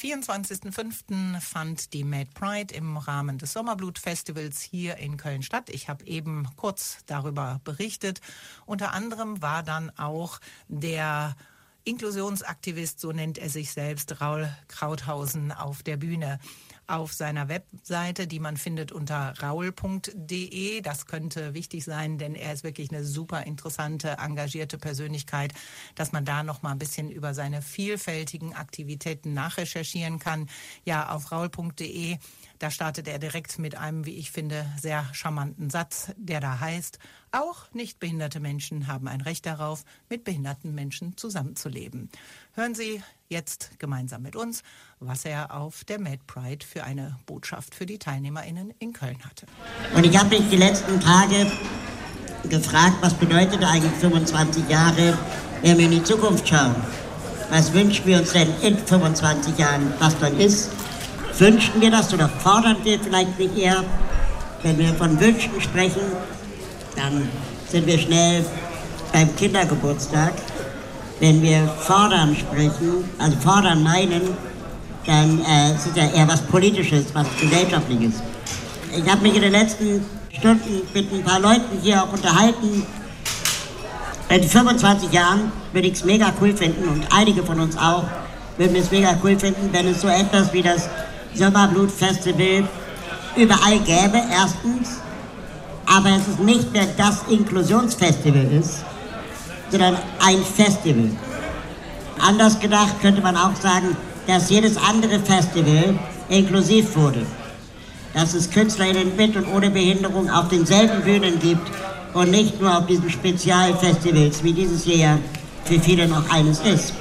24.05. fand die Mad Pride im Rahmen des Sommerblut-Festivals hier in Köln statt. Ich habe eben kurz darüber berichtet. Unter anderem war dann auch der Inklusionsaktivist, so nennt er sich selbst, Raul Krauthausen, auf der Bühne. Auf seiner Webseite, die man findet unter raul.de. Das könnte wichtig sein, denn er ist wirklich eine super interessante, engagierte Persönlichkeit, dass man da noch mal ein bisschen über seine vielfältigen Aktivitäten nachrecherchieren kann. Ja, auf raul.de, da startet er direkt mit einem, wie ich finde, sehr charmanten Satz, der da heißt: Auch nicht behinderte Menschen haben ein Recht darauf, mit behinderten Menschen zusammenzuleben. Hören Sie jetzt gemeinsam mit uns, was er auf der Mad Pride für eine Botschaft für die TeilnehmerInnen in Köln hatte. Und ich habe mich die letzten Tage gefragt, was bedeutet eigentlich 25 Jahre, wenn wir in die Zukunft schauen? Was wünschen wir uns denn in 25 Jahren, was dann ist? Wünschen wir das oder fordern wir vielleicht nicht eher? Wenn wir von Wünschen sprechen, dann sind wir schnell beim Kindergeburtstag. Wenn wir fordern sprechen, also fordern meinen, dann ist es ja eher was Politisches, was Gesellschaftliches. Ich habe mich in den letzten Stunden mit ein paar Leuten hier auch unterhalten. In 25 Jahren würde ich es mega cool finden, und einige von uns auch würden es mega cool finden, wenn es so etwas wie das Sommerblut-Festival überall gäbe, erstens. Aber es ist nicht mehr das Inklusionsfestival ist, sondern ein Festival. Anders gedacht könnte man auch sagen, dass jedes andere Festival inklusiv wurde. Dass es KünstlerInnen mit und ohne Behinderung auf denselben Bühnen gibt und nicht nur auf diesen Spezialfestivals, wie dieses Jahr für viele noch eines ist.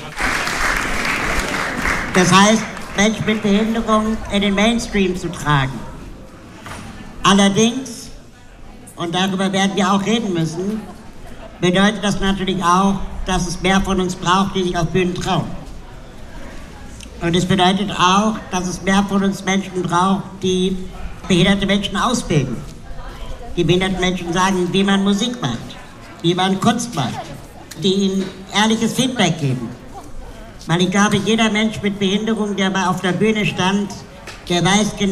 Das heißt, Menschen mit Behinderung in den Mainstream zu tragen. Allerdings, und darüber werden wir auch reden müssen, bedeutet das natürlich auch, dass es mehr von uns braucht, die sich auf Bühnen trauen. Und es bedeutet auch, dass es mehr von uns Menschen braucht, die behinderte Menschen ausbilden. Die behinderten Menschen sagen, wie man Musik macht, wie man Kunst macht, die ihnen ehrliches Feedback geben. Weil ich glaube, jeder Mensch mit Behinderung, der mal auf der Bühne stand, der weiß genau,